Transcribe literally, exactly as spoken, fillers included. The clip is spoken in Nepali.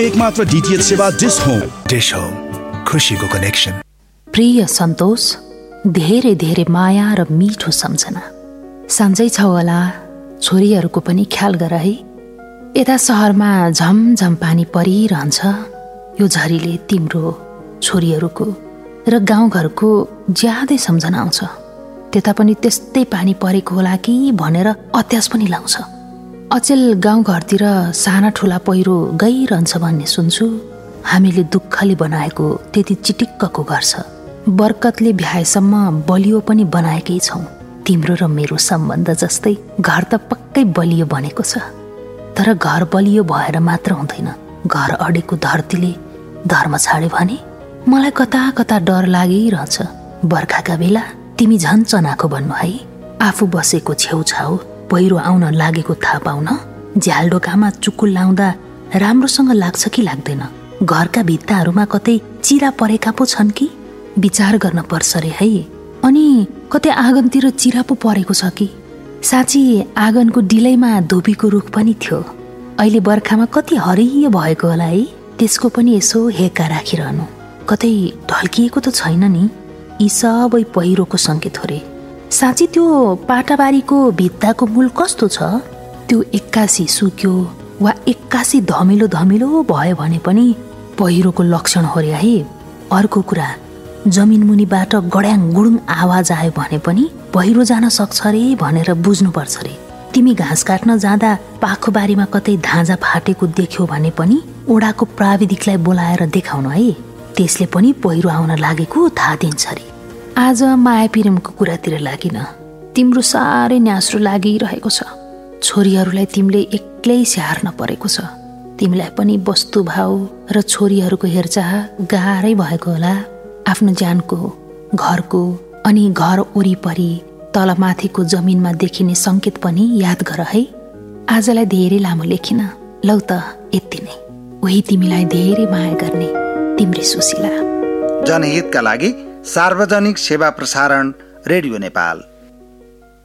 एकमात्र डीटीएच सेवा डिश होम। डिश होम, खुसीको कनेक्सन। प्रिय सन्तोष, धेरै धेरै माया र मिठो सम्झना। सन्चै छौ होला, छोरीहरूको पनि ख्याल गर है। यता सहरमा झमझम पानी परिरहन्छ। यो झरीले तिम्रो, छोरीहरूको र गाउँघरको ज्यादै सम्झना आउँछ। त्यता पनि त्यस्तै पानी परेको होला कि भनेर अत्यास पनि लाउँछ। अचेल गाउँघरतिर साना ठुला पहिरो गइरहन्छ भन्ने सुन्छु। हामीले दुःखले बनाएको त्यति चिटिक्कको घर छ। बरकतले भ्याएसम्म बलियो पनि बनाएकै छौँ। तिम्रो र मेरो सम्बन्ध जस्तै घर त पक्कै बलियो बनेको छ। तर घर बलियो भएर मात्र हुँदैन। घर अडेको धरतीले धर्म छाड्यो भने मलाई कता कता डर लागिरहन्छ। बर्खाका बेला तिमी झन् चनाखो भन्नु है। आफू बसेको छेउछाउ पहिरो आउन लागेको थाहा पाउन झ्यालडोकामा चुकुल लाउँदा राम्रोसँग लाग्छ कि लाग्दैन? घरका भित्ताहरूमा कतै चिरा परेका पो छन् कि? विचार गर्न पर्छ रे है। अनि कतै आँगनतिर चिरा पो परेको छ कि? साँच्ची आँगनको डिलैमा धोबीको रुख पनि थियो। अहिले बर्खामा कति हरियो भएको होला है। त्यसको पनि यसो हेका राखिरहनु। कतै ढल्किएको त छैन नि? यी सबै पहिरोको सङ्केत हो रे। साँच्ची त्यो पाटाबारीको भित्ताको मूल कस्तो छ? त्यो एक्कासी सुक्यो वा एक्कासी धमिलो धमिलो भयो भने पनि पहिरोको लक्षण हो रे है। अर्को कुरा, जमिन मुनिबाट गड्याङ गुडुङ आवाज आयो भने पनि पहिरो जान सक्छ रे भनेर बुझ्नुपर्छ रे। तिमी घाँस काट्न जाँदा पाखो बारीमा कतै धाँजा फाटेको देख्यो भने पनि ओडाको प्राविधिकलाई बोलाएर देखाउन है। त्यसले पनि पहिरो आउन लागेको थाहा दिन्छ रे। आज माया प्रेमको कुरातिर लागिन। तिम्रो साह्रै न्यास्रो लागिरहेको छ। छोरीहरूलाई तिमीले एक्लै स्याहार्न परेको छ। तिमीलाई पनि वस्तुभाव र छोरीहरूको हेरचाह गाह्रै भएको होला। आफ्नो ज्यानको, घरको अनि घर वरिपरि तलमाथिको जमिनमा देखिने सङ्केत पनि याद गर है। आजलाई धेरै लामो लेखिन। लौ त यति नै। उही तिमीलाई धेरै माया गर्ने तिम्री सुशीला। जनहितका लागि सार्वजनिक सेवा प्रसारण रेडियो नेपाल।